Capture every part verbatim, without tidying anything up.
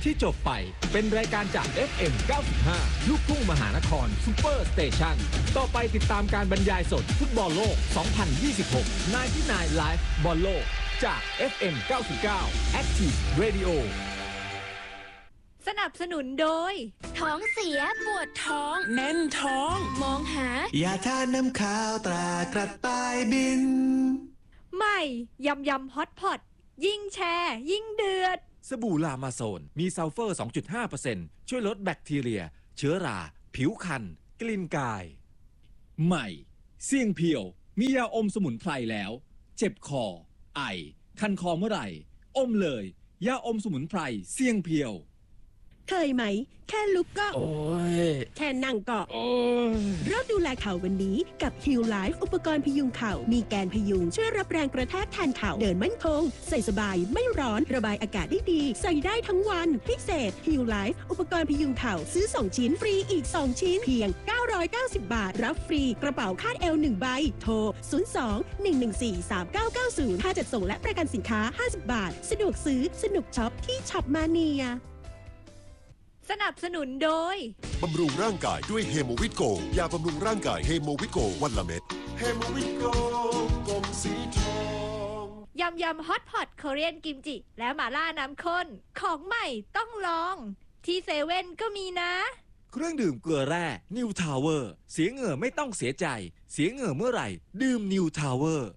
ที่จบไปเป็นรายการจาก เอฟ เอ็ม เก้าสิบห้า ลูกทุ่งมหานครซูเปอร์สเตชันต่อไปติดตามการบรรยายสดฟุตบอลโลก สองพันยี่สิบหก ไนน์ตี้ไนน์ Live บอลโลกจาก เอฟ เอ็ม เก้าสิบเก้า Active Radio สนับสนุนโดยท้องเสียปวดท้องแน่นท้องมองหายาทาน้ำขาวตรากระต่ายบินใหม่ยำยำฮอตพอตยิ่งแชร์ยิ่งเดือดสบู่ลามาโซนมีซัลเฟอร์ สองจุดห้าเปอร์เซ็นต์ ช่วยลดแบคทีเรียเชื้อราผิวคันกลิ่นกายใหม่เสี่ยงเพียวมียาอมสมุนไพรแล้วเจ็บคอไอคันคอเมื่อไหร่อมเลยยาอมสมุนไพรเสี่ยงเพียวเคยไหมแค่ลุกก็โอ้ยแค่นั่งก็โอ้ยเริ่มดูแลเข่าวันนี้กับ Heal Life อุปกรณ์พยุงเข่ามีแกนพยุงช่วยรับแรงกระแทกแทนเข่าเดินมั่นคงใส่สบายไม่ร้อนระบายอากาศได้ดีใส่ได้ทั้งวันพิเศษ Heal Life อุปกรณ์พยุงเข่าซื้อสองชิ้นฟรีอีกสองชิ้นเพียงเก้าร้อยเก้าสิบบาทรับฟรีกระเป๋าคาดเอวหนึ่งใบโทรศูนย์ สอง หนึ่ง หนึ่ง สี่ สาม เก้า เก้า ศูนย์ค่าจัดส่งและประกันสินค้าห้าสิบบาทสะดวกซื้อสนุกช็อปที่ช็อปมาเนียสนับสนุนโดยบำรุงร่างกายด้วยเฮโมวิตโกยาบำรุงร่างกายเฮโมวิตโกวันละเม็ดเฮโมวิตโกกลมสีทองยำยำฮอตพอตโคเรียนกิมจิและหม่าล่าน้ำข้นของใหม่ต้องลองที่เซเว่นก็มีนะเครื่องดื่มเกลือแร่นิวทาวเวอร์เสียเหงื่อไม่ต้องเสียใจเสียเหงื่อเมื่อไหร่ดื่มนิวทาวเวอร์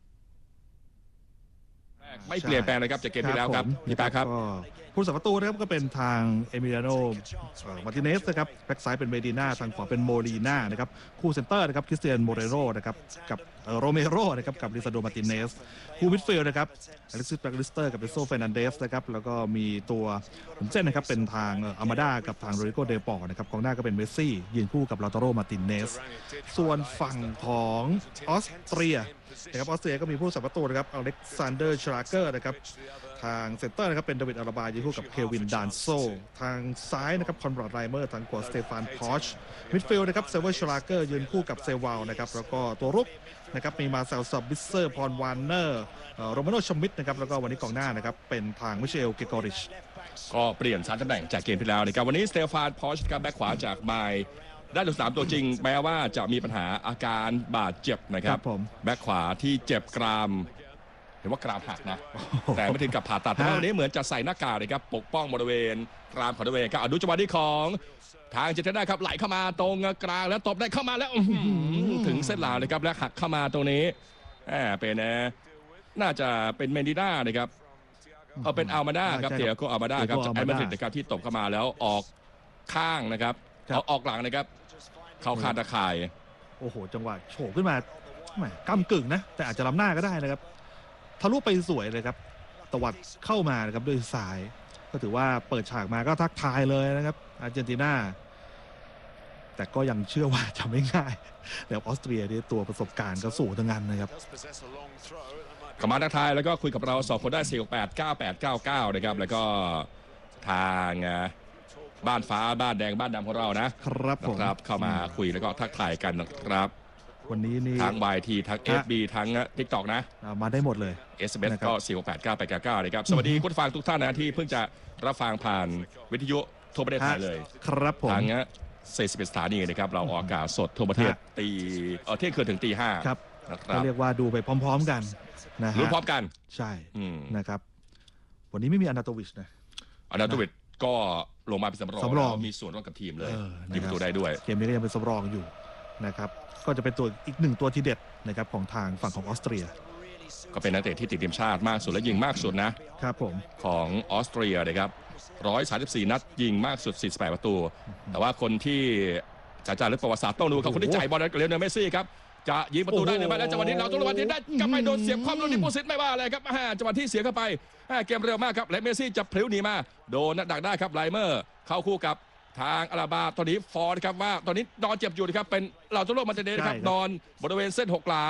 ไม่เปลี่ยนแปลงเลยครับจากเกมที่แล้วครับพี่ปาครับผู้สับประตูนะครับก็เป็นทางเอมิลิอาโนมาร์ติเนสนะครับแบ็กซ้ายเป็นเมดิน่าทางขวาเป็นโมลีน่านะครับคู่เซนเตอร์นะครับคริสเตียนโมเรโรนะครับกับโรเมโรนะครับกับลิซาโดมาร์ติเนสคู่มิดฟิลด์นะครับอเล็กซิสแบล็กลิสเตอร์กับเอโซเฟรนันเดสนะครับแล้วก็มีตัวผมเส้นนะครับเป็นทางอามาดากับทางโรดิโกเดปอร์นะครับกองหน้าก็เป็นเมสซี่ยืนคู่กับลาตาโรมาร์ติเนสส่วนฝั่งของออสเตรียนะครับออสเตรียก็มีผู้สับประตูนะครับอเล็กซานเดอร์ชราเกอร์นะครับทางเซนเตอร์นะครับเป็นเดวิดอาราบายืนคู่กับเควินดานโซทางซ้ายนะครับคอนราดไรเมอร์ทางขวาสเตฟานพอชมิดฟิลด์นะครับเซเวอร์ชราเกอร์ยืนคู่กับเซวาลนะครับแล้วก็ตัวรุกนะครับมีมาเซลซับบิสเซอร์พรวานเนอร์โรมาโนชมิดนะครับแล้วก็วันนี้กองหน้านะครับเป็นทางมิเชลเกกอริชก็เปลี่ยนสามตำแหน่งจากเกมที่แล้วนะครับวันนี้สเตฟานพอชกับแบ็คขวาจากไมล์ได้ลงสนามตัวจริงแม้ว่าจะมีปัญหาอาการบาดเจ็บนะครับแบ็คขวาที่เจ็บกรามเห็นว่ากรามหักนะแต่ไม่ถึงกับผ่าตัดแต่วันนี้เหมือนจะใส่หน้ากากเลยครับปกป้องบริเวณกรามของตัวเองครับอนุจังหวะที่ของทางเจเจน่าครับไหลเข้ามาตรงกลางแล้วตบได้เข้ามาแล้วถึงเส้นหลังเลยครับและหักเข้ามาตรงนี้เป็นน่าจะเป็นเมดิน่านะครับเอาเป็นอัลมาด้าครับเตียโกอัลมาด้าครับจากแอตเลติกนะครับที่ตบเข้ามาแล้วออกข้างนะครับเอาออกหลังนะครับเข้าคาตะข่ายโอ้โหจังหวะโฉบขึ้นมาแหมกำกึ่งนะแต่อาจจะล้ำหน้าก็ได้นะครับทะลุไปสวยเลยครับตวัดเข้ามานะครับด้วยซ้ายก็ถือว่าเปิดฉากมาก็ทักทายเลยนะครับอาร์เจนตินาแต่ก็ยังเชื่อว่าจะไม่ง่ายแต่ออสเตรียนี่ตัวประสบการณ์ก็สูงทั้งนั้นนะครับขอมาทักทายแล้วก็คุยกับเราสองคนได้สี่ หก แปด เก้า แปด เก้า เก้านะครับแล้วก็ทางบ้านฟ้าบ้านแดงบ้านดำของเรานะครับผมครับเข้ามาคุยแล้วก็ทักทายกันนะครับวันนี้นี่ทั้ง วาย ที ทั้ง เอฟ บี ทั้ง TikTok นะมาได้หมดเลยเอส เอ็ม เอส ก็สี่ หก แปด เก้า แปด เก้า เก้านะครับสวัสดีคุณผู้ฟังทุกท่านนะที่เพิ่งจะรับฟังผ่านวิทยุทั่วประเทศไทยเลยครับผมทั้งสี่สิบเอ็ดสถานีนะครับเราออกอากาศสดทั่วประเทศตีเออเที่ยงคืนถึงตีห้าครับก็เรียกว่าดูไปพร้อมๆกันนะฮะรู้พร้อมกันใช่นะครับวันนี้ไม่มีอนาโตวิชนะอนาโตวิชก็ลงมาเป็นสำรองแล้วมีส่วนร่วมกับทีมเลยยิงประตูได้ด้วยเกมนี้ก็ยังเป็นสำรองอยู่นะครับก็จะเป็นตัวอีกหนึ่งตัวทีเด็ดนะครับของทางฝั่งของออสเตรียก็เป็นนักเตะที่ติดทีมชาติมากสุดและยิงมากสุดนะครับผมของออสเตรียนะครับหนึ่งร้อยสามสิบสี่นัดยิงมากสุดสี่สิบแปดประตูแต่ว่าคนที่จะจารึกประวัติศาสตร์ต้องดูเขาคนที่จ่ายบอลกับเลโอเนลเมสซี่ครับจะยิงประตูได้หรือไม่และจังหวะนี้เราต้องระวังที่ได้กลับไปโดนเสียบความรู้ดิโปซิตไม่ว่าเลยครับจังหวะที่เสียเข้าไปเกมเร็วมากครับและเมสซี่จะพลิ้วหนีมาโดนดักได้ครับไลเมอร์เข้าคู่กับทางอาราบาตอนนี้ฟอร์ดครับว่าตอนนี้นอนเจ็บอยู่นะครับเป็นเราต้องโลกมันจะเดนครับนอนบริเวณเส้นหกหลา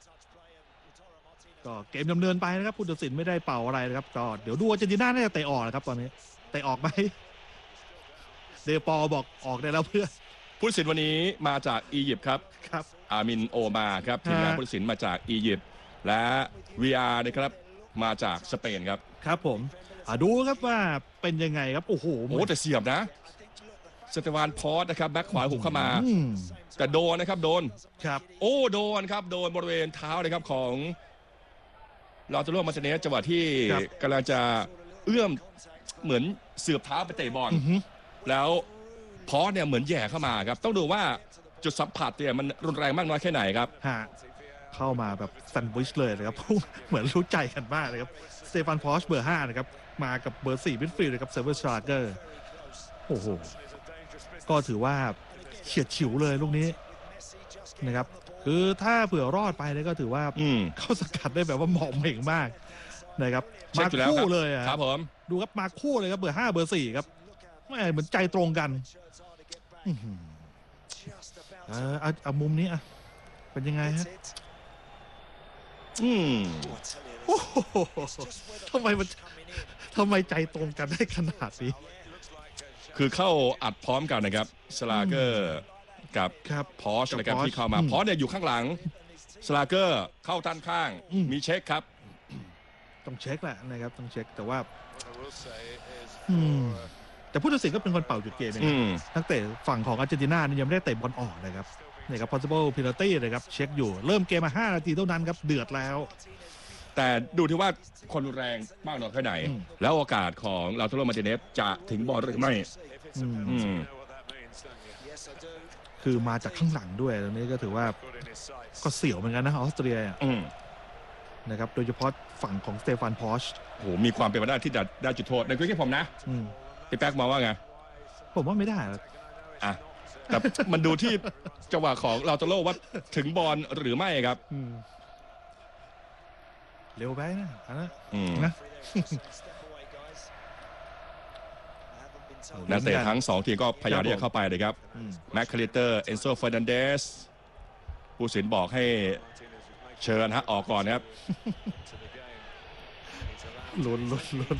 ก็เกมดำเนินไปนะครับผู้ตัดสินไม่ได้เป่าอะไรนะครับก็เดี๋ยวดูอาร์เจนตินาน่าจะเตะออกนะครับตอนนี้เตะออกไหมเดปอบอกออกได้แล้วเพื่อนผู้ตัดสินวันนี้มาจากอียิปต์ครับครับอามินโอมาครับทีมงานผู้ตัดสินมาจากอียิปต์และ วี อาร์ นะครับมาจากสเปนครับครับผมดูครับว่าเป็นยังไงครับโอ้โหโอ้แต่เสียบนะสเตฟานพอสนะครับแบ็คขวาหุกเข้ามาแต่โดนนะครับโดนครับโอ้โดนครับโดนบริเวณเท้านะครับของลาโตโรมาร์ติเนสจังหวะที่กำลังจะเอื้อมเหมือนเสือบเท้าไปเตะบอลแล้วพอสเนี่ยเหมือนแย่เข้ามาครับต้องดูว่าจุดสัมผัสเนี่ยมันรุนแรงมากน้อยแค่ไหนครับเข้ามาแบบแซนด์วิชเลยนะครับเหมือนรู้ใจกันมากเลยครับสเตฟานพอชเบอร์ห้านะครับมากับเบอร์สี่มิดฟิลด์นะครับเซเวอร์ชาร์เกอร์โอ้โหก็ถือว่าเฉียดฉิวเลยลูกนี้นะครับคือถ้าเผื่อรอดไปเนี่ยก็ถือว่าเข้าสกัดได้แบบว่าเหมาะเหม่งมากนะครับมาคู่เลยครับผมดูครับมาคู่เลยครับเบอร์ห้าเบอร์สี่ครับไม่เหมือนใจตรงกันเออเอามุมนี้อ่ะเป็นยังไงฮะอืมโอ้โหทำไมมันทำไมใจตรงกันได้ขนาดนี้คือเข้าอัดพร้อมกันนะครับสลาเกอร์กับพอชนะครับที่เข้ามาพอชเนี่ยอยู่ข้างหลังสลาเกอร์เข้าด้านข้างมีเช็คครับต้องเช็คแหละนะครับต้องเช็คแต่ว่าแต่ผู้ตัดสินก็เป็นคนเป่าจุดเกมเองนักเตะฝั่งของอาร์เจนตินานี่ยังไม่ได้เตะบอลออกนะครับนี่ครับ possible penalty นะครับเช็คอยู่เริ่มเกมมาห้านาทีเท่านั้นครับเดือดแล้วแต่ดูที่ว่าคนรุนแรงมากน้อยแค่ไหนแล้วโอกาสของลาโตโรมาร์ติเนสจะถึงบอลหรือไม่คือมาจากข้างหลังด้วยตรงนี้ก็ถือว่าก็เสี่ยวเหมือนกันนะออสเตรียนะครับโดยเฉพาะฝั่งของสเตฟานพอชโอ้โหมีความเป็นไปได้ที่จะได้จุดโทษในคุยกับผมนะพี่แป๊กมองว่าไงผมว่าไม่ได้อ่ะแต่มันดูที่จังหวะของลาโตโรว่าถึงบอลหรือไม่ครับเร็วไปนะนะนักเตะทั้งสองทีมก็พยายามที่จะเข้าไปเลยครับแม็กคาลิเตอร์เอนโซเฟอร์นันเดสผู้สินบอกให้เชิญฮะออกก่อนครับลุ้นลุ้นลุ้น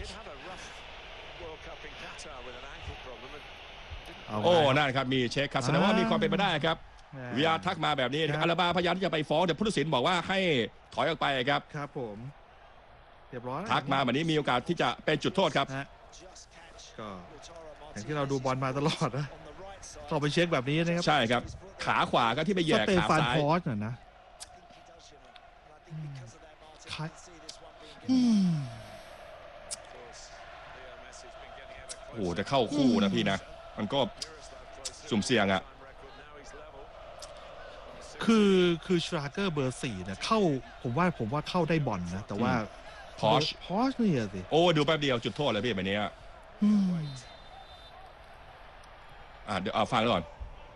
โอ้นั่นครับมีเช็คครับแสดงว่ามีความเป็นไปได้ครับวิอาทักมาแบบนี้อาราบาพยายามที่จะไปฟ้องแต่ผู้ตัดสินบอกว่าให้ถอยออกไปครับครับผมเรียบร้อยทักมาแบบนี้มีโอกาสที่จะเป็นจุดโทษครับก็อย่างที่เราดูบอลมาตลอดนะเข้าไปเช็คแบบนี้นะครับใช่ครับขาขวาก็ที่ไปแย่ขาซ้ายพอสน่ะนะโอ้จะเข้าคู่นะพี่นะมันก็สุ่มเสี่ยงอ่ะคือคือชราเกอร์เบอร์สี่เนี่ยเข้าผมว่าผมว่าเข้าได้บอลนะแต่ว่าพอชพอชนี่สิโอ้ดูแป๊บเดียวจุดโทษเลยพี่แบบนี้อ่าเดี๋ยวเอาฟังก่อน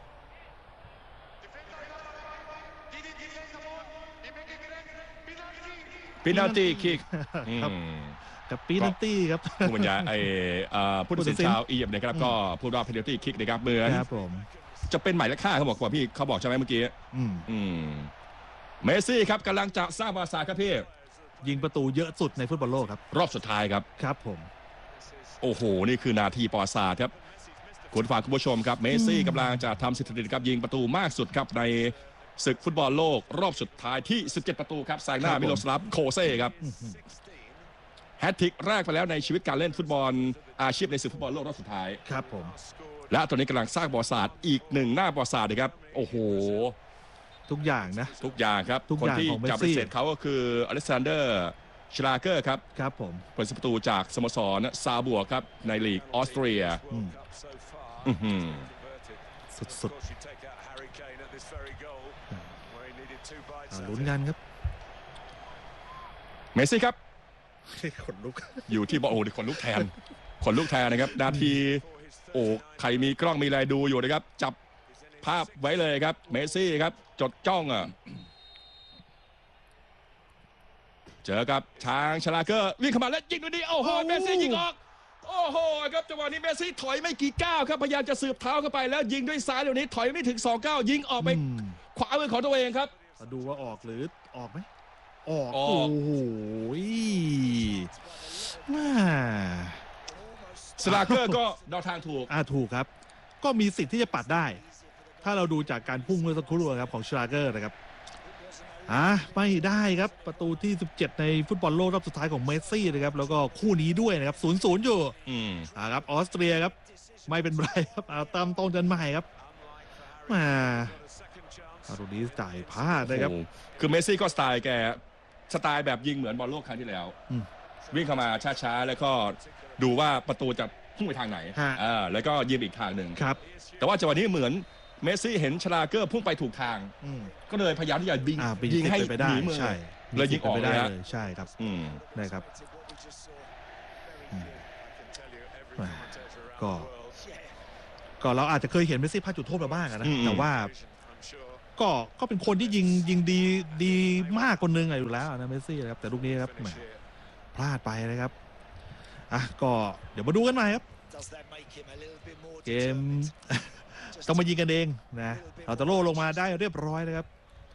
ปินัลตี้คิกกับปินัลตี้ครับผู้บรรยายไอ้ผู้ตัดสินชาวอียิปต์นะครับก็พูดว่าปินัลตี้คิกนะครับเหมือนจะเป็นหมายเลขห้าเขาบอกว่าพี่เขาบอกใช่ไหมเมื่อกี้เมสซี่ครับกำลังจะสร้างประวัติศาสตร์ครับพี่ยิงประตูเยอะสุดในฟุตบอลโลกครับรอบสุดท้ายครับครับผมโอ้โหนี่คือนาทีประวัติศาสตร์ครับคุณฟังคุณผู้ชมครับเมสซี่กำลังจะทำสถิติครับยิงประตูมากสุดครับในศึกฟุตบอลโลกรอบสุดท้ายที่สิบเจ็ดประตูครับแซงหน้ามิโลสลาฟโคเซ่ครับแฮตทริกแรกไปแล้วในชีวิตการเล่นฟุตบอลอาชีพในศึกฟุตบอลโลกรอบสุดท้ายครับผมและตอนนี้กำลังสร้างประวัติศาสตร์อีกหนึ่งหน้าประวัติศาสตร์นะครับโอ้โหทุกอย่างนะทุกอย่างครับคนที่จับเป็นเศษเขาก็คืออเล็กซานเดอร์ชลาเกอร์ครับครับผมเป็นประตูจากสโมสรซาบัวครับในลีกออสเตรียสุดๆลุ้นกันครับเมสซี่ครับขนลุกอยู่ที่บอลโอ้ดิขนลุกแทนขนลุกแทนนะครับนาทีโอ้ใครมีกล้องมีอะไรดูอยู่นะครับจับภาพไว้เลยครับเมสซี่ครับจดจ้องอ่ะเจอกับทางชลาเกอร์วิ่งเข้ามาแล้วยิงดูดีโอ้โหเมสซี่ยิงออกโอ้โหครับจังหวะนี้เมสซี่ถอยไม่กี่ก้าวครับพยายามจะสืบเท้าเข้าไปแล้วยิงด้วยซ้ายเดี๋ยวนี้ถอยไม่ถึงสองก้าวยิงออกไปขวามือของตัวเองครับดูว่าออกหรือออกไหมออกโอ้โหน่าสลาเกอร์ก็เดาทางถูกอ่าถูกครับก็มีสิทธิ์ที่จะปัดได้ถ้าเราดูจากการพุ่งเมื่อสักครู่ครับของชลาเกอร์นะครับอ่ะไม่ได้ครับประตูที่สิบเจ็ดในฟุตบอลโลกรอบสุดท้ายของเมสซี่นะครับแล้วก็คู่นี้ด้วยนะครับศูนย์ศูนย์อยู่อืมอ่าครับออสเตรียครับไม่เป็นไรครับเอาตามต้นกันใหม่ครับมาตรงนี้จ่ายพลาดนะครับคือเมสซี่ก็สไตล์แกสไตล์แบบยิงเหมือนบอลโลกครั้งที่แล้ววิ่งเข้ามาช้าๆแล้วก็ดูว่าประตูจะพุ่งไปทางไหนอ่าแล้วก็ยิงอีกทางหนึ่งครับแต่ว่าจังหวะนี้เหมือนเมสซี่เห็นชลาเกอร์พุ่งไปถูกทางก็เลยพยายามที่จะยิงยิงให้หนีมือเลยยิงออกเลยใช่ครับได้ครับก็ก็เราอาจจะเคยเห็นเมสซี่พลาดจุดโทษมาบ้างนะแต่ว่าก็ก็เป็นคนที่ยิงยิงดีดีมากคนนึงอยู่แล้วนะเมสซี่นะครับแต่ลูกนี้ครับแหมพลาดไปนะครับอ่ะก็เดี๋ยวมาดูกันใหม่ครับเกมต้องมายิงกันเองนะเราจะโล่ลงมาได้เรียบร้อยนะครับ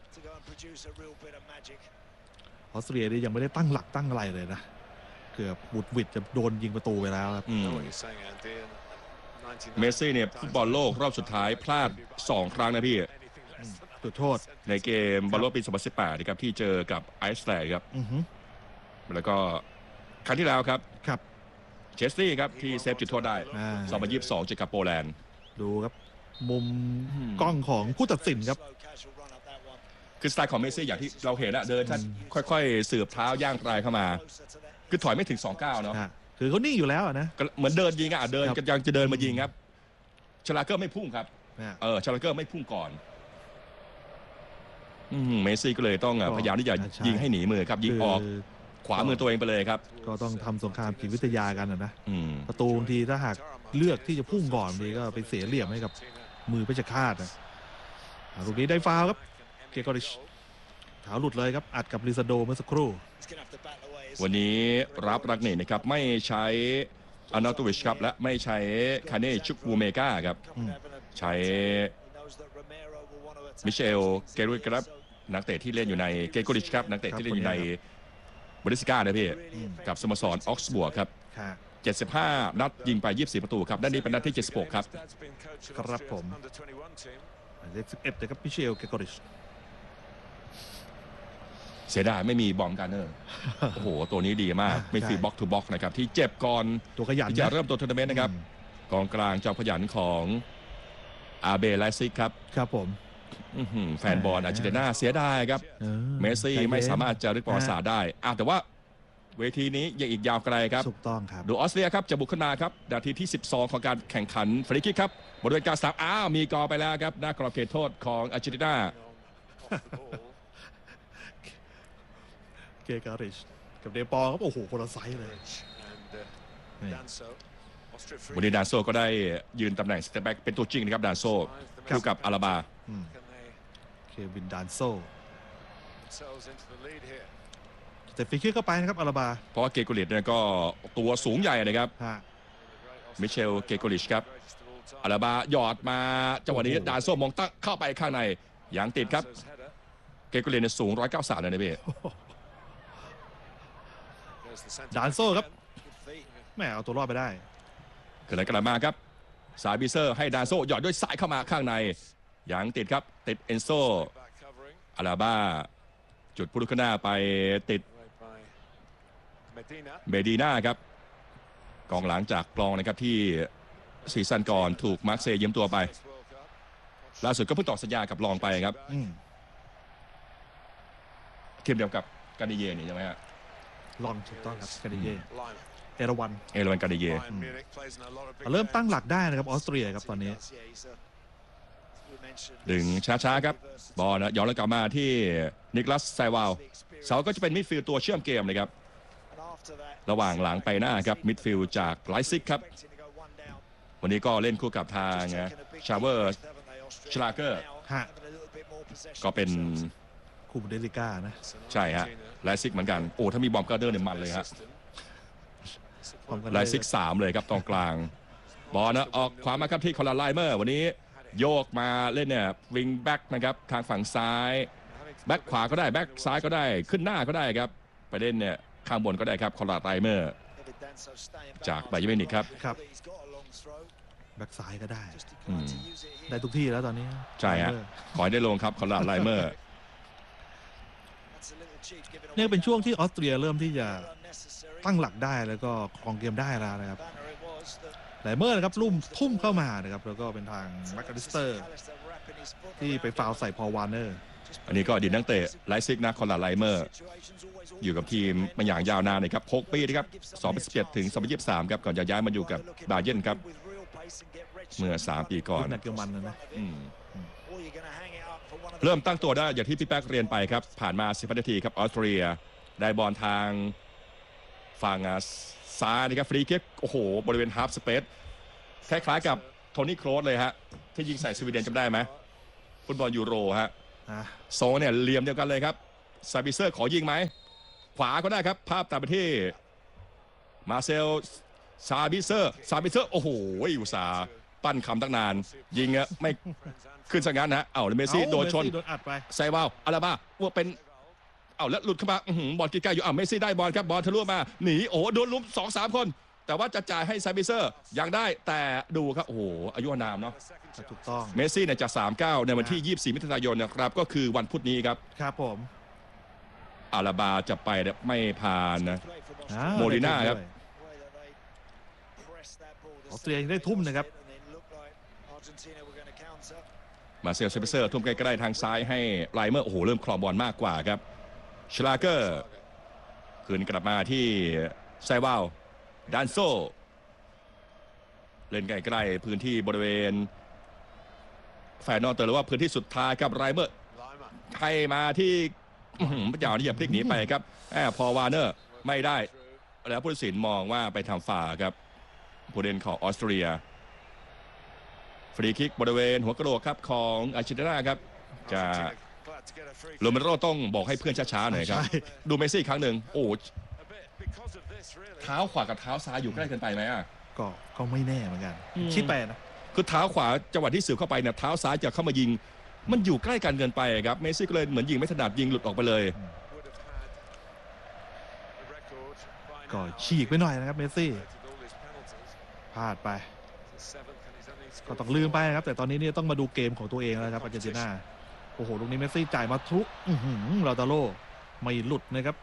ออสเตรียนี่ยังไม่ได้ตั้งหลักตั้งอะไรเลยนะเกือบบุดวิดจะโดนยิงประตูไปแล้วครับเมสซี่เนี่ยฟุตบอลโลกรอบสุดท้ายพลาดสองครั้งนะพี่จุดโทษในเกมบอลโลกปีสองพันสิบแปดนะครับที่เจอกับไอซ์แลนด์ครับแล้วก็ครั้งที่แล้วครับครับเชสลี่ครับที่เซฟจุดโทษได้สองพันยี่สิบสองเจอกับโปแลนด์ดูครับมุมกล้องของผู้ตัดสินครับคือสไตล์ของเมสซี่อย่างที่เราเห็นอะเดินท่านค่อยๆสืบเท้าย่างปลายเข้ามาคือถอยไม่ถึงสองก้าวเนาะคือเขานิ่งอยู่แล้วนะเหมือนเดินยิงอะเดินยังจะเดินมายิงครับชลาเกอร์ไม่พุ่งครับเออชลาเกอร์ไม่พุ่งก่อนเมสซี่ก็เลยต้องพยายามที่จะยิงให้หนีมือครับยิงออกขวามือตัวเองไปเลยครับก็ต้องทำสงครามจิตวิทยากันนะประตูบางทีถ้าหากเลือกที่จะพุ่งก่อนดีก็ไปเสียเหลี่ยมให้กับมือเพชรฆาตนะลูกนี้ได้ฟาวล์ครับเกกอริชเท้าหลุดเลยครับอัดกับลิซาโดเมื่อสักครู่วันนี้รับรักเน่นะครับไม่ใช้อานาโตวิชครับและไม่ใช้คาเน่ชุกวูเมกาครับใช้มิเชลเกรุยครับนักเตะที่เล่นอยู่ในเกโกริชครับนักเตะที่เล่นอยู่ในบริสกานะพี่กับสโมสรออกซ์บวกครับเจ็ดสิบห้านัดยิงไปยี่สิบสี่ประตูครับด้านนี้เป็นนัดที่เจ็ดสิบหกครับครับผมเลขสิบเอ็ดนะครับมิเชลเกโกริชเสียดายไม่มีบอมการเนอร์โอ้โหตัวนี้ดีมากไม่ฟรีบ็อกทูบ็อกนะครับที่เจ็บก่อนตัวขยันที่จะเริ่มตัวทัวร์นาเมนต์นะครับกองกลางจอมขยันของอาเบไลซิกครับครับผมแฟนบอลอาร์เจนตินาเสียดายครับเมสซี่ไม่สามารถจะรึกประวัติศาสตร์ได้แต่ว่าเวทีนี้ยังอีกยาวไกลครับถูกต้องครับดูออสเตรียครับจะบุกขึ้นมาครับนาทีที่สิบสองของการแข่งขันฟรีคิกครับบริเวณกลางสนามอ้าวมีกอไปแล้วครับหน้ากรอบเขตโทษของอาร์เจนตินาเกการิชกับเดปอครับโอ้โหคนละไซส์เลยวันนี้ดานโซก็ได้ยืนตำแหน่งสเตปแบ็กเป็นตัวจริงนะครับดานโซคู่กับอาราบาเควินดานโซแต่ฟรีคิกเข้าไปนะครับอาราบาเพราะว่าเกโกริชเนี่ยก็ตัวสูงใหญ่นะครับมิเชลเกโกริชครับอาราบาหยอดมาจังหวะนี้ดานโซมองตั้งเข้าไปข้างในอย่างติดครับเกโกริชเนี่ยสูงหนึ่งร้อยเก้าสิบสามเลยนะพี่ดานโซครับแม่เอาตัวรอดไปได้เกิดอะไรกันมาครับสายบิเซอร์ให้ดานโซหยอดด้วยสายเข้ามาข้างในอย่างติดครับติดเอนโซอาราบาจุดพุทธคณาไปติดเบดีน่าครับกองหลังจากกลองนะครับที่ซีซั่นก่อนถูกมาร์เซย์ยืมตัวไปล่าสุดก็เพิ่งต่อสัญญากับลองไปครับทีมเดียวกับกาดิเย่นี่ใช่ไหมฮะลองถูกต้องครับกาดิเย่เอราวันเอราวันกาดิเย่เริ่มตั้งหลักได้นะครับออสเตรียครับตอนนี้ดึงช้าๆครับบอลนะย้อนกลับมาที่นิคลัสไซวาลเสาก็จะเป็นมิดฟิลด์ตัวเชื่อมเกมเลยครับระหว่างหลังไปหน้าครับมิดฟิลด์จากไลซิกครับวันนี้ก็เล่นคู่กับทางชาเวอร์ชลาเกอร์ก็เป็นคู่บุนเดสลิก้านะใช่ฮะไลซิกเหมือนกันโอ้ถ้ามีบอมการ์เดอร์เนี่ยมันเลยฮะไลซิกสามเลยครับตรงกลางบอลนะออกขวามาครับที่คอลาไลเมอร์วันนี้โยกมาเล่นเนี่ยวิงแบ็กนะครับทางฝั่งซ้ายแบ็กขวาก็ได้แบ็กซ้ายก็ได้ขึ้นหน้าก็ได้ครับไปเล่นเนี่ยข้างบนก็ได้ครับคอลาไลเมอร์จากไบเยอร์มิวนิกครับครับแบ็กซ้ายก็ได้ได้ทุกที่แล้วตอนนี้ใช่ฮะขอให้ได้ลงครับคอลาไลเมอร์เนี่ยเป็นช่วงที่ออสเตรียเริ่มที่จะตั้งหลักได้แล้วก็ครองเกมได้แล้วนะครับไลเมอร์นะครับลุ่มทุ่มเข้ามานะครับแล้วก็เป็นทางแมคคาลิสเตอร์ที่ไปฟาวใส่พอลวาร์เนอร์อันนี้ก็อดีตนักเตะไลซิกนะคอนราดไลเมอร์อยู่กับทีมมาอย่างยาวนานนะครับหกปีนะครับสองพันสิบเจ็ดถึงสองพันยี่สิบสามครับก่อนจะย้ายมาอยู่กับบาเยิร์นครับเมื่อสามปีก่อนนักเกมมันนะเริ่มตั้งตัวได้อย่างที่พี่แป๊กเรียนไปครับผ่านมาสิบนาทีครับออสเตรียได้บอลทางฝั่งซ้ายนะครับฟรีคิกโอ้โหบริเวณฮาล์ฟสเปซคล้ายๆกับโทนี่โครสเลยฮะที่ยิงใส่สวีเดนจำได้ไหมฟุตบอลยูโรฮะโซเนี่ยเหลี่ยมเดียวกันเลยครับซาบิเซอร์ขอยิงไหมขวาก็ได้ครับภาพตามไปที่มาเซลซาบิเซอร์ซาบิเซอร์โอ้โหอุตส่าห์ปั้นคำตั้งนานยิงอะไม่ขึ้นสังงั้นนะเอ้าเมสซี่โดนชนไซวาลอาราบ้าว่าเป็นเอ้าแล้วหลุดเข้ามาบอลใกล้ๆอยู่อ้าวเมสซี่ได้บอลครับบอลทะลุมาหนีโอ้โดนลุมสองสามคนแต่ว่าจะจ่ายให้ซาบิเซอร์ยังได้แต่ดูครับโอ้โหอายุนามเนาะถูกต้องเมสซี่เนี่ยจะสามสิบเก้าในวันที่ยี่สิบสี่มิถุนายนนะครับก็คือวันพุธนี้ครับครับผมอาราบาจะไปไม่ผ่านนะโมลิน่าครับออสเตรียยังได้ทุ่มนะครับมาเซลเซเปเซอร์ทุ่มใกล้ๆทางซ้ายให้ไลเมอร์โอ้โหเริ่มครองบอลมากกว่าครับชลาเกอร์คืนกลับมาที่ไซวาลดันโซเล่นใกล้ๆพื้นที่บริเวณแฟนนอร์เตอร์หรือว่าพื้นที่สุดท้ายกับไลเมอร์ให้มาที่พระเจ้าที่จะพลิกหนีไปครับแอบพอวาร์เนอร์ไม่ได้แล้วผู้ตัดสินมองว่าไปทำฝ่าครับผู้เล่นของออสเตรียฟรีคิกบริเวณหัวกระโหลกครับของอาร์เจนตินาครับจะโรเมโรต้องบอกให้เพื่อนช้าๆหน่อยครับดูเมสซี่ครั้งหนึ่งโอ้เท้าขวากับเท้าซ้ายอยู่ใกล้เกินไปไหมอ่ะก็ก็ไม่แน่เหมือนกันคิดไปนะคือเท้าขวาจังหวะที่สืบเข้าไปเนี่ยเท้าซ้ายจะเข้ามายิงมันอยู่ใกล้กันเกินไปครับเมสซี่ก็เลยเหมือนยิงไม่ถนัดยิงหลุดออกไปเลยก็ฉีกไปหน่อยนะครับเมสซี่พลาดไปก็ต้องลืมไปนะครับแต่ตอนนี้เนี่ยต้องมาดูเกมของตัวเองแล้วครับอาร์เจนตินาโอ้โหลูกนี้เมสซี่จ่ายมาทุกลาตาโลไม่หลุดนะครับ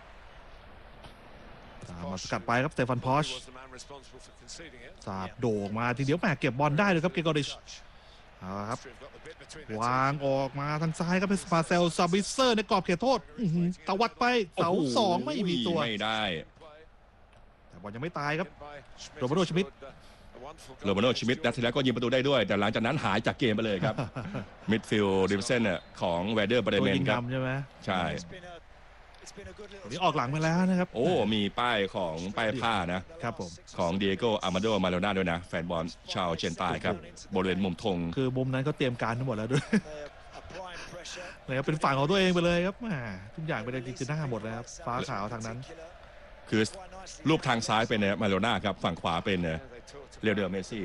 มาสกัดไปครับสเตฟานพอชสาบโด่งมาทีเดียวแหมเก็บบอลได้เลยครับเกกอริชเอาครับวางออกมาทางซ้ายครับเป็นมาเซลซาบิเซอร์ในกรอบเขตโทษตวัดไปเสาสองไม่มีตัวไม่ได้แต่บอลยังไม่ตายครับโรเบโรชมิดโรเบโรชมิดนัดที่แล้วก็ยิงประตูได้ด้วยแต่หลังจากนั้นหายจากเกมไปเลยครับมิดฟิลด์ดิวิเซนของเวเดอร์บรเมนครับใช่ไหมใช่นี่ออกหลังมาแล้วนะครับโอ้มีป้ายของป้ายผ้านะครับผมของเดียโกอามาโดมาโลนาด้วยนะแฟนบอลชาวเชนตายครับบริเวณมุมธงคือมุมนั้นก็เตรียมการทั้งหมดแล้วด้วยเลยครับเป็นฝั่งของตัวเองไปเลยครับทุกอย่างเป็นดิจิทัลหมดแล้วครับฟ้าขาวทางนั้นคือรูปทางซ้ายเป็นมาโลนาครับฝั่งขวาเป็นเรียวเดอร์เมสซี่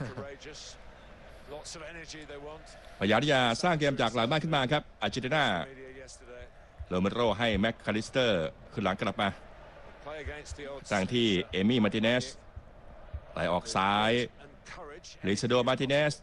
พยายามที่จะสร้างเกมจากหลังบ้านขึ้นมาครับอาร์เจนตินาโรเมโรให้แม็กคาลิสเตอร์ขึ้นหลังกลับมาสั่งที่เอมี่มาร์ติเนสไหลออกซ้ายลิซาโดมาร์ติเนส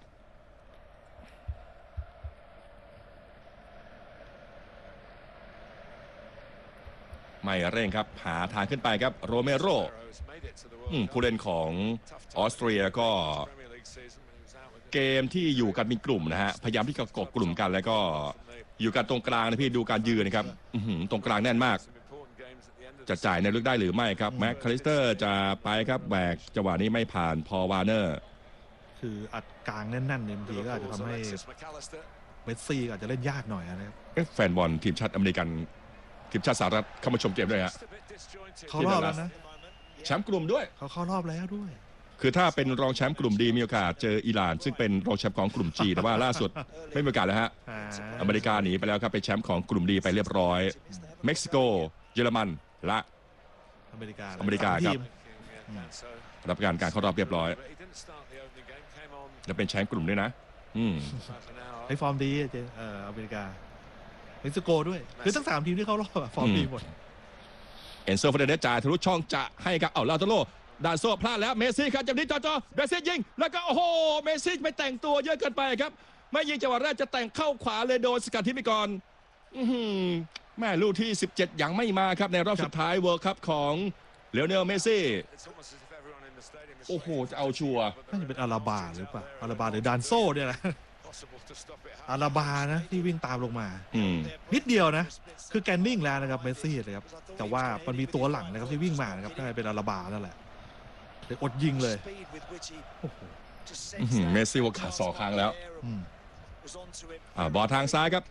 ไม่เร่งครับหาทางขึ้นไปครับโรเมโรผู้เล่นของออสเตรียก็เกมที่อยู่กันเป็นกลุ่มนะฮะพยายามที่จะเกาะกลุ่มกันแล้วก็อยู่กันตรงกลางนะพี่ดูการยืนนะครับตรงกลางแน่นมากจะจ่ายในลึกได้หรือไม่ครับแม็กคาลิสเตอร์จะไปครับแบกจังหวะนี้ไม่ผ่านพอวาร์เนอร์คืออัดกลางแน่นๆเนี่ยบางทีก็อาจจะทำให้เมสซี่อาจจะเล่นยากหน่อยนะครับแฟนบอลทีมชาติอเมริกันทีมชาติสหรัฐเข้ามาชมเกมด้วยฮะเข้ารอบแล้วนะแชมป์กลุ่มด้วยเขาเข้ารอบแล้วด้วยคือถ้าเป็นรองแชมป์กลุ่มดีมีโอกาสเจออิหร่านซึ่งเป็นรองแชมป์ของกลุ่มจีแต่ว่าล่าสุดไม่มีโอกาสแล้วฮะอเมริกาหนีไปแล้วครับเป็นแชมป์ของกลุ่มดีไปเรียบร้อยเม็กซิโกเยอรมันและอเมริกาอเมริกาครับรับการการเข้ารอบเรียบร้อยและเป็นแชมป์กลุ่มด้วยนะอืมให้ฟอร์มดีเจออเมริกาเม็กซิโกด้วยคือทั้งสามทีมที่เข้ารอบฟอร์มดีหมดเอ็นโซฟาเดเนสจ่ายทะลุช่องจะให้กับเอาลาโตโลดานโซพลาดแล้วเมสซี่ครับจังนี้จ่อจ่อเมสซี่ยิงแล้วก็โอ้โหเมสซี่ไปแต่งตัวเยอะเกินไปครับไม่ยิงจังหวะแรกจะแต่งเข้าขวาเลยโดนสกัดทิ้งไปก่อนแม่ลูกที่สิบเจ็ดยังไม่มาครับในรอบสุดท้ายเวิลด์คัพของเลโอเนลเมสซี่โอ้โหจะเอาชัวร์น่าจะเป็นอาราบาหรือเปล่าอาราบาหรือดานโซ่เนี่ยแหละอาราบานะที่วิ่งตามลงมาอืมนิดเดียวนะคือแกนนิ่งแล้วนะครับเมสซี่เลยครับแต่ว่ามันมีตัวหลังนะครับที่วิ่งมานะครับน่าจะเป็นอาราบานั่นแหละเดี๋ยวอดยิงเลยโอ้โหอื้อหือเมสซี่ว่าขาดสองครั้งแล้วอืมอ่าบอลทางซ้ายครับ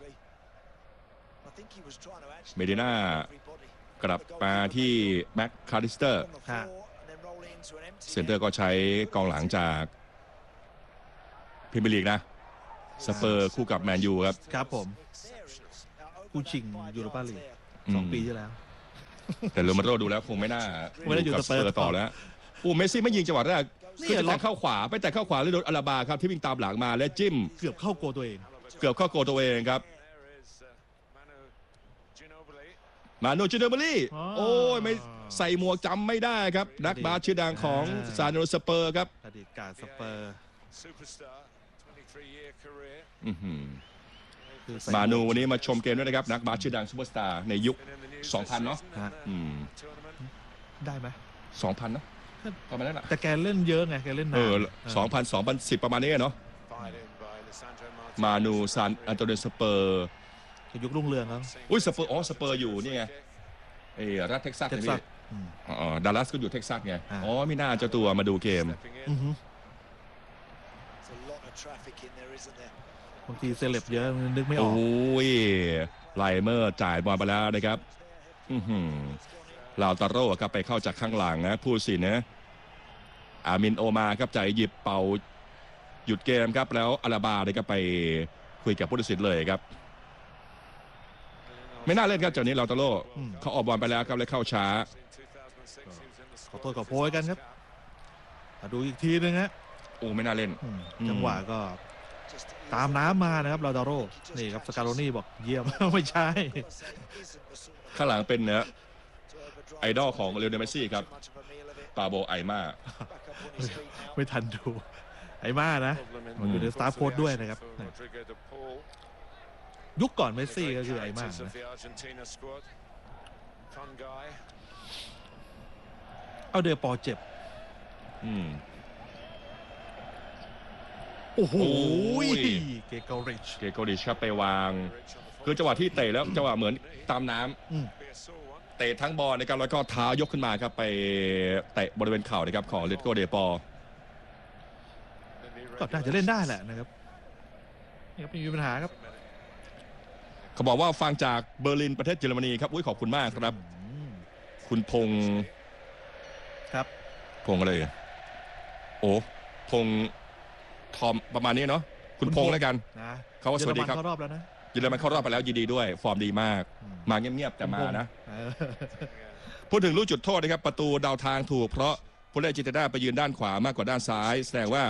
เมดิน่ากลับมาที่แม็กคาริสเตอร์ฮะเซนเตอร์ก็ใช้กองหลังจากพรีเมียร์ลีกนะสเปอร์คู่กับแมนยูครับครับผมคู่ชิงยูโรปาลีกอืมสองปีที่แล้วแต่โรมาโรดูแล้วคงไม่น่าไม่ได้อยู่กับสเปอร์ต่อแล้วโอ้เมสซี่ไม่ยิงจังหวะแรกนี่คือจะล็แต่อกเข้าขวาไปแต่เข้าขวาแล้วโดนอาราบาครับที่วิ่งตามหลังมาและจิ้มเกือบเข้าโกตัวเองเกือบเข้าโกลตัวเองครับมาโนจิโนเบลี่อ๋อโอ้ยไม่ใส่หมวกจำไม่ได้ครับนักบาสชื่อดังของอ่าซานโนสเปอร์ครับอดีตการสเปอร์อื้อหือคือใส่มานูวันนี้มาชมเกมด้วยนะครับนักบาสชื่อดังซูเปอร์สตาร์ในยุค สองพัน เนาะฮะอืมได้ไหมสองพัน เนาะประมาณนั้นแหละแต่แกเล่นเยอะไงแกเล่นนาเอน อสองพันสองพันสิบประมาณนี้เนาะมานูซานอันโตเนสเปอร์แกยุครุ่งเรืองแล้วอุ้ยสเปอร์อ๋อสเปอร์อยู่นี่ไงเออรัฐเท็กซัสเท็กนี่ซัสอืมอ๋อดัลลัสก็อยู่เท็กซัสไงอ่าอ๋อไม่น่าเจ้าตัวมาดูเกมอือฮึบางทีเซเลบเยอะนึกไม่อโอ้อกยไลเมอร์จ่ายบอลไปแล้วนะครับอือหือลาวตาโร่ครับไปเข้าจากข้างหลังนะผู้สินนะอามินโอมาครับจ่ายหยิบเป่าหยุดเกมครับแล้วอาราบาเนี่ยก็ไปคุยกับผู้ตัดสินเลยครับ ไม่น่าเล่นครับจากนี้ลาวตาโร่เขาออกบอลไปแล้วครับเลยเข้าช้าขอโทษขอโพยกันครับมาดูอีกทีนึงฮะโอ้ไม่น่าเล่นอืมอืมจังหวะก็ตามน้ำมานะครับลาดาโร่นี่ครับสการโรนี่บอกเยี่ยม ไม่ใช่ข้างหลังเป็นเนื้อไอดอลของเลโอเนลเมสซี่ครับปาโบไอมาไม่ทันดู ไอ้มานะมันอยู่ในสตาร์โค้ดด้วยนะครับ ยุคก่อนเมสซี่ก็คือไอ้มานะเอาเดอปอเจ็บอืมโอ้โหโอ้ยเกเกอริชเกโกดิชครับไปวาง คือจังหวะที่เตะแล้วจังหวะเหมือนตามน้ำอืมเตะทั้งบอลนะครับแล้วก็เท้ายกขึ้นมาครับไปเตะบริเวณเข่านะครับของเลตโกเดปอก็น่าจะเล่นได้แหละนะครับนี่ครับไม่มีปัญหาครับเขาบอกว่าฟังจากเบอร์ลินประเทศเยอรมนีครับอุ้ยขอบคุณมากครับอืมคุณพงษ์ครับพงษ์อะไรอ่ะโอ้พงษ์ทอมประมาณนี้เนาะคุณพงษ์แล้วกันนะเขาว่าสวัสดีครับเยอรมันเข้ารอบแล้วนะเยอรมันเข้ารอบไปแล้วยินดีด้วยฟอร์มดีมากอืมมาเงียบๆแต่มานะเออพูดถึงลูกจุดโทษนะครับประตูดาวทางถูกเพราะผู้เล่นจิตด้าไปยืนด้านขวามากกว่าด้านซ้าย แสดงว่า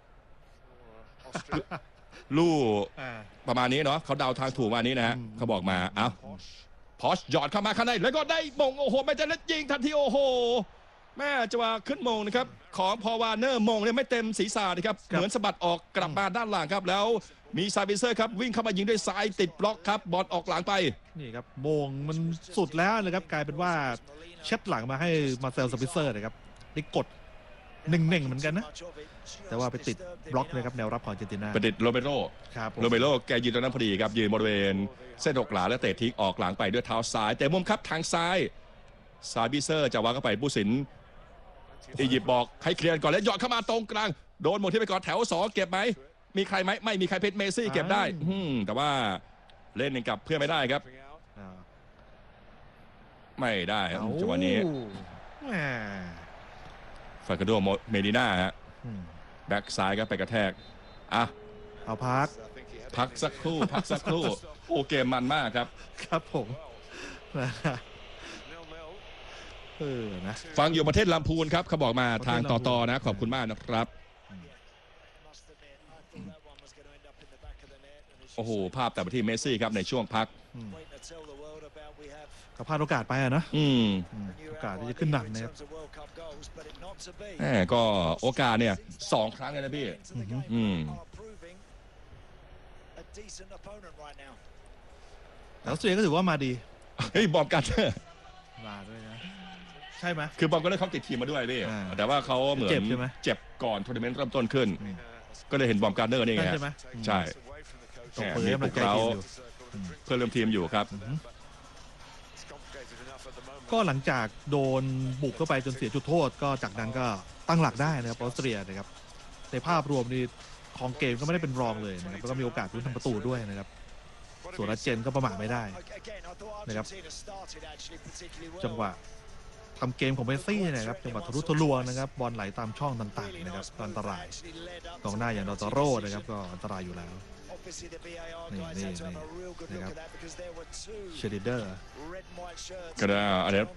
ลูกอ่าประมาณนี้เนาะเขาเดาทางถูกมานี้นะฮะอืมเขาบอกมาเอ้าพอชหยอดเข้ามาข้างในแล้วก็ได้มงโอ้โหไม่จะเล่นยิงทันทีโอ้โหแม่จะว่าขึ้นมงนะครับของพอวาเนอร์มงเนี่ยไม่เต็มศีรษะนะครับเหมือนสะบัดออกกลับมาด้านหลังครับแล้วมีซาบิเซอร์ครับวิ่งเข้ามายิงด้วยซ้ายติดบล็อกครับบอลออกหลังไปนี่ครับโมงมันสุดแล้วนะครับกลายเป็นว่าเช็ดหลังมาให้มาเซลสปิเซอร์นะครับได้กดหนึ่งหนึ่งเหมือนกันนะ แต่ว่าไปติดบล็อกนะครับแนวรับของอาร์เจนตินาประดิษฐ์โรเบโรครับผมโรเบโรแกยืนตรงนั้นพอดีครับยืนบริเวณเส้นหกหลาและเตะทิ้งออกหลังไปด้วยเท้าซ้าย แต่มุมครับทางซ้ายซาบิเซอร์จะวางเข้าไปผู้สินอียิปต์บอกให้เคลียร์ก่อนแล้วหยอดเข้ามาตรงกลางโดนหมดที่ไปก่อนแถวสองเก็บไหมมีใครไหมไม่มีใครเพชรเมซี่เก็บได้อืมแต่ว่าเล่นกับเพื่อนไม่ได้ครับอ่าไม่ได้ครับจังหวะนี้แหมฟาคาโดเมดิน่าฮะอืมแบ็กซ้ายก็ไปกระแทกอ่ะเอาพักพักสักครู่พักสักครู่โอ้เกมมันมากครับครับผมนะเออนะฟังอยู่ประเทศลำพูนครับเขาบอกมาทางต่อต่อนะขอบคุณมากนะครับโอ้โหภาพแต่ไปที่เมสซี่ครับในช่วงพักก็พลาดโอกาสไปอะนะอืมอืมโอกาสที่จะขึ้นนำนะครับแหมก็โอกาสเนี่ยสองครั้งเลยนะพี่ อืมแต่ออสเตรเลียก็ถือว่ามาดีเฮ้ยบอมการ์เตอร์มาด้วยนะใช่ไหมคือบอมการ์เตอร์เขาติดทีมมาด้วยพี่อ่าแต่ว่าเขาเหมือนเจ็บใช่ไหมเจ็บก่อนทัวร์นาเมนต์เริ่มต้นขึ้น ก็เลยเห็นบอมการ์เตอร์นี่ไงใช่ไหมใช่ตบมือให้กำลังใจทีมอยู่เพื่อนร่วมทีมอยู่ครับก็หลังจากโดนบุกเข้าไปจนเสียจุดโทษก็จากนั้นก็ตั้งหลักได้นะครับออสเตรียนะครับในภาพรวมนี่ของเกมก็ไม่ได้เป็นรองเลยนะครับแล้วก็มีโอกาสลุ้นทำประตูด้วยนะครับส่วนรัสเจนก็ประมาทไม่ได้นะครับจังหวะทำเกมของเมสซี่นะครับจังหวะทะลุทะลวงนะครับบอลไหลตามช่องต่างๆนะครับอันตรายกองหน้าอย่างดอตโร่นะครับก็อันตรายอยู่แล้วนี่นี่นี่นะครับเชดิเดอร์ก็ได้อันนี้